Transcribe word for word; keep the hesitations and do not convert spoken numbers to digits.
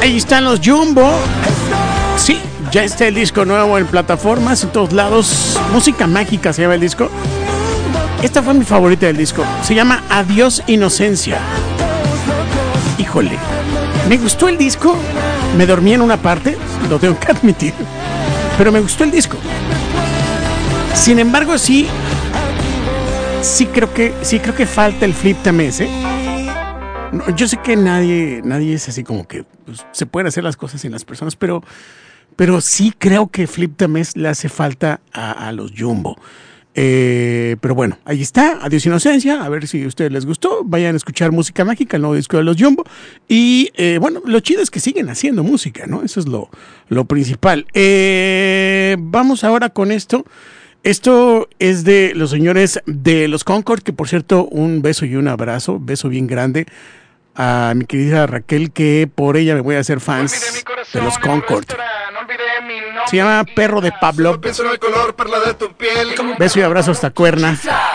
ahí están los Jumbo. Sí, ya está el disco nuevo en plataformas, en todos lados. Música mágica se llama el disco. Esta fue mi favorita del disco. Se llama Adiós Inocencia. Híjole, me gustó el disco. Me dormí en una parte, lo tengo que admitir, pero me gustó el disco. Sin embargo, sí, sí creo que, sí creo que falta el Flip Tamés, ¿eh? No, yo sé que nadie, nadie es así como que pues, se pueden hacer las cosas sin las personas, pero, pero sí creo que Flip Tamés le hace falta a, a los Jumbo. Eh, pero bueno, ahí está, Adiós Inocencia. A ver si a ustedes les gustó. Vayan a escuchar Música Mágica, el nuevo disco de los Jumbo. Y eh, bueno, lo chido es que siguen haciendo música, ¿no? Eso es lo, lo principal. Eh, vamos ahora con esto. Esto es de los señores de los Concord, que por cierto, un beso y un abrazo, beso bien grande a mi querida Raquel, que por ella me voy a hacer fans de los Concord. Se llama Perro de Pablo. Beso y abrazo hasta Cuerna.